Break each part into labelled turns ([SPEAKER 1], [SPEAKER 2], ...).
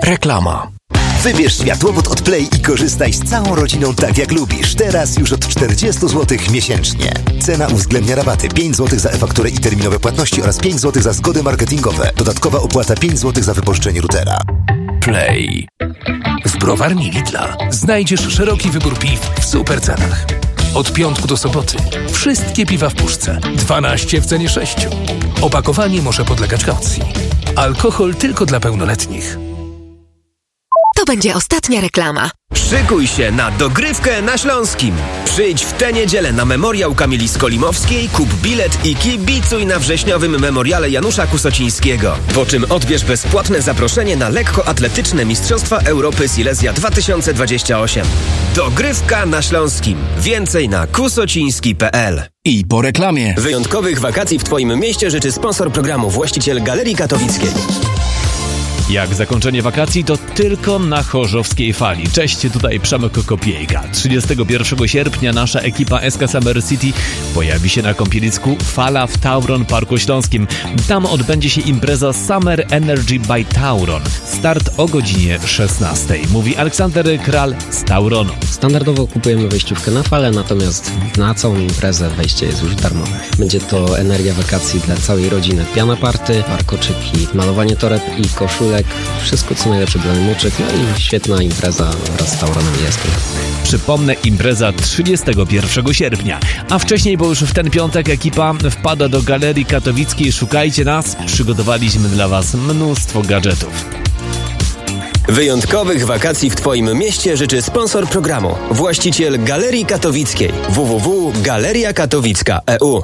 [SPEAKER 1] Reklama.
[SPEAKER 2] Wybierz światłowód od Play i korzystaj z całą rodziną tak jak lubisz. Teraz już od 40 zł miesięcznie. Cena uwzględnia rabaty 5 zł za e-fakturę i terminowe płatności oraz 5 zł za zgody marketingowe. Dodatkowa opłata 5 zł za wypożyczenie routera.
[SPEAKER 1] Play. W browarni Lidla znajdziesz szeroki wybór piw w super cenach. Od piątku do soboty wszystkie piwa w puszce. 12 w cenie 6. Opakowanie może podlegać kaucji. Alkohol tylko dla pełnoletnich.
[SPEAKER 3] To będzie ostatnia reklama.
[SPEAKER 4] Szykuj się na dogrywkę na Śląskim. Przyjdź w tę niedzielę na memoriał Kamili Skolimowskiej, kup bilet i kibicuj na wrześniowym memoriale Janusza Kusocińskiego. Po czym odbierz bezpłatne zaproszenie na lekkoatletyczne Mistrzostwa Europy Silesia 2028. Dogrywka na Śląskim. Więcej na kusociński.pl.
[SPEAKER 1] I po reklamie.
[SPEAKER 4] Wyjątkowych wakacji w Twoim mieście życzy sponsor programu, właściciel Galerii Katowickiej.
[SPEAKER 5] Jak zakończenie wakacji, to tylko na Chorzowskiej Fali. Cześć, tutaj Przemek Kopiejka. 31 sierpnia nasza ekipa SK Summer City pojawi się na kąpielisku Fala w Tauron Parku Śląskim. Tam odbędzie się impreza Summer Energy by Tauron. Start o godzinie 16. Mówi Aleksander Kral z Tauronu.
[SPEAKER 6] Standardowo kupujemy wejściówkę na falę, natomiast na całą imprezę wejście jest już darmowe. Będzie to energia wakacji dla całej rodziny. Piana party, warkoczyki, malowanie toreb i koszulek. Wszystko co najlepsze dla nuczek, no i świetna impreza wraz z Tauronem jest.
[SPEAKER 5] Przypomnę, impreza 31 sierpnia. A wcześniej, bo już w ten piątek ekipa wpada do Galerii Katowickiej. Szukajcie nas, przygotowaliśmy dla Was mnóstwo gadżetów.
[SPEAKER 4] Wyjątkowych wakacji w Twoim mieście życzy sponsor programu, właściciel Galerii Katowickiej www.galeriakatowicka.eu.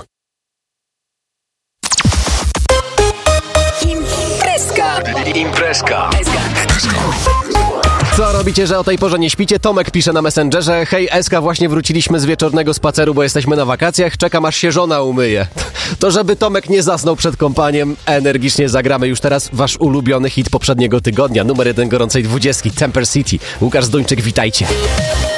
[SPEAKER 1] Imprezka.
[SPEAKER 7] Co robicie, że o tej porze nie śpicie? Tomek pisze na Messengerze: hej Eska, właśnie wróciliśmy z wieczornego spaceru, bo jesteśmy na wakacjach, czekam aż się żona umyje. To żeby Tomek nie zasnął przed kąpaniem, energicznie zagramy już teraz wasz ulubiony hit poprzedniego tygodnia, numer 1 gorącej 20, Temper City. Łukasz Zduńczyk, witajcie.